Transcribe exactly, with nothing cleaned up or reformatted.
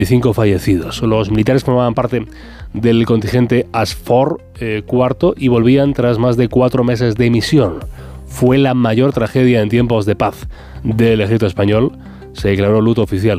cinco fallecidos. Los militares formaban parte del contingente Asfor eh, cuarto y volvían tras más de cuatro meses de misión. Fue la mayor tragedia en tiempos de paz del ejército español. Se declaró luto oficial